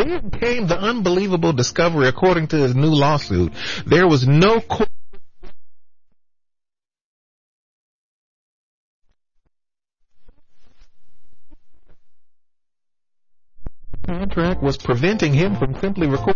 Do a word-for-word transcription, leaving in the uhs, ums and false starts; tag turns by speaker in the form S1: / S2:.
S1: then came the unbelievable discovery, according to his new lawsuit, there was no court contract was preventing him from simply recording